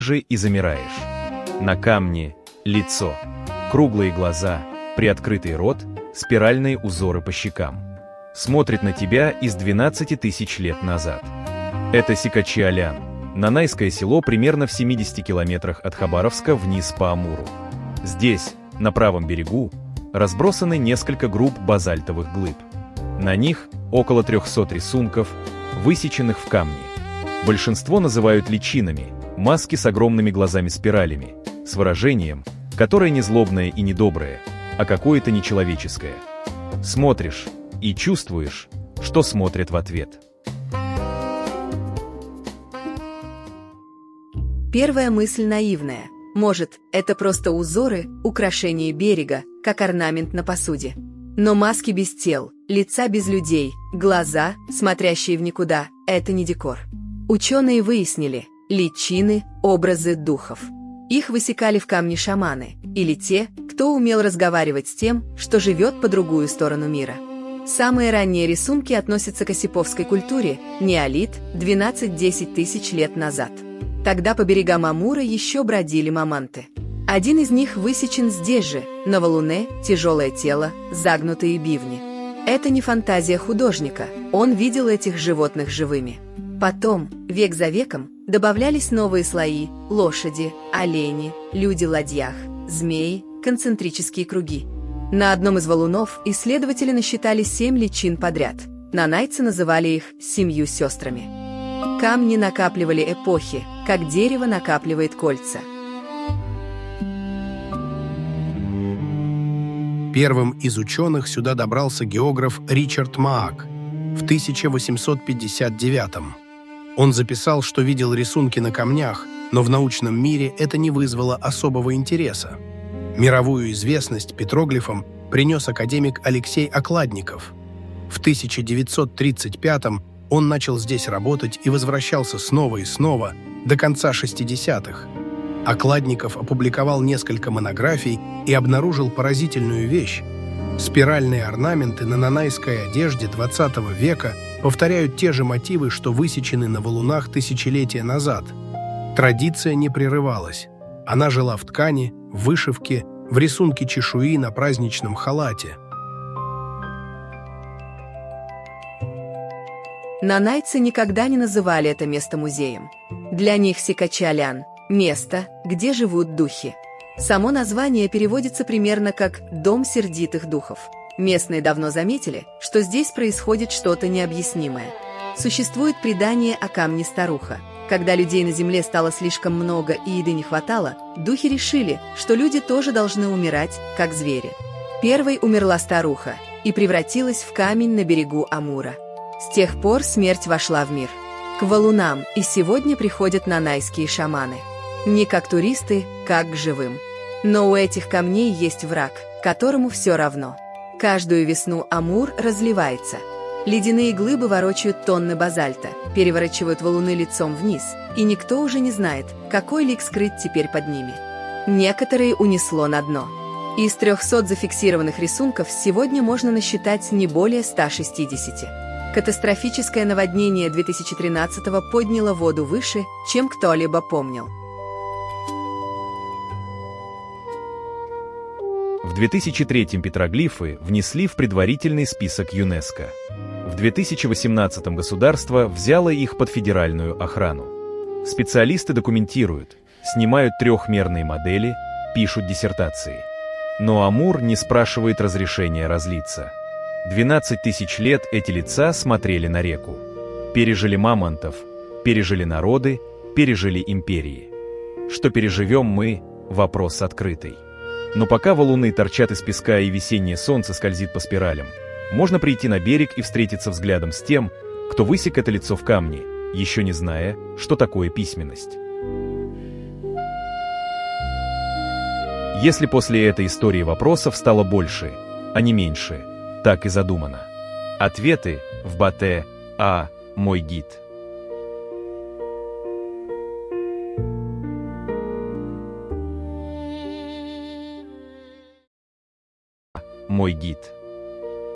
же и замираешь. На камне лицо, круглые глаза, приоткрытый рот, спиральные узоры по щекам. Смотрит на тебя из 12 тысяч лет назад. Это Сикачи-Алян, нанайское село примерно в 70 километрах от Хабаровска вниз по Амуру. Здесь, на правом берегу, разбросаны несколько групп базальтовых глыб. На них около 300 рисунков, высеченных в камне. Большинство называют личинами, маски с огромными глазами-спиралями, с выражением, которое не злобное и не доброе, а какое-то нечеловеческое. Смотришь и чувствуешь, что смотрят в ответ. Первая мысль наивная. Может, это просто узоры, украшения берега, как орнамент на посуде. Но маски без тел, лица без людей, глаза, смотрящие в никуда – это не декор. Ученые выяснили – личины, образы духов. Их высекали в камне шаманы, или те, кто умел разговаривать с тем, что живет по другую сторону мира. Самые ранние рисунки относятся к осиповской культуре, неолит, 12-10 тысяч лет назад. Тогда по берегам Амура еще бродили маманты. Один из них высечен здесь же, на валуне, тяжелое тело, загнутые бивни. Это не фантазия художника, он видел этих животных живыми. Потом, век за веком, добавлялись новые слои – лошади, олени, люди в ладьях, змеи, концентрические круги. На одном из валунов исследователи насчитали 7 личин подряд. Нанайцы называли их 7 сестрами. Камни накапливали эпохи, как дерево накапливает кольца. Первым из ученых сюда добрался географ Ричард Маак в 1859-м. Он записал, что видел рисунки на камнях, но в научном мире это не вызвало особого интереса. Мировую известность петроглифам принес академик Алексей Окладников. В 1935-м он начал здесь работать и возвращался снова и снова до конца 60-х. Окладников опубликовал несколько монографий и обнаружил поразительную вещь. Спиральные орнаменты на нанайской одежде XX века повторяют те же мотивы, что высечены на валунах тысячелетия назад. Традиция не прерывалась. Она жила в ткани, в вышивке, в рисунке чешуи на праздничном халате. Нанайцы никогда не называли это место музеем. Для них Сикачи-Алян – место, где живут духи. Само название переводится примерно как «дом сердитых духов». Местные давно заметили, что здесь происходит что-то необъяснимое. Существует предание о камне-старуха. Когда людей на земле стало слишком много и еды не хватало, духи решили, что люди тоже должны умирать, как звери. Первой умерла старуха и превратилась в камень на берегу Амура. С тех пор смерть вошла в мир. К валунам и сегодня приходят нанайские шаманы. Не как туристы, как к живым. Но у этих камней есть враг, которому все равно. Каждую весну Амур разливается. Ледяные глыбы ворочают тонны базальта, переворачивают валуны лицом вниз, и никто уже не знает, какой лик скрыт теперь под ними. Некоторые унесло на дно. Из 300 зафиксированных рисунков сегодня можно насчитать не более 160. Катастрофическое наводнение 2013-го подняло воду выше, чем кто-либо помнил. В 2003-м петроглифы внесли в предварительный список ЮНЕСКО. В 2018-м государство взяло их под федеральную охрану. Специалисты документируют, снимают трехмерные модели, пишут диссертации. Но Амур не спрашивает разрешения разлиться. 12 тысяч лет эти лица смотрели на реку. Пережили мамонтов, пережили народы, пережили империи. Что переживем мы – вопрос открытый. Но пока валуны торчат из песка и весеннее солнце скользит по спиралям, можно прийти на берег и встретиться взглядом с тем, кто высек это лицо в камне, еще не зная, что такое письменность. Если после этой истории вопросов стало больше, а не меньше, так и задумано. Ответы в Батэ А. Мой гид. Мой гид.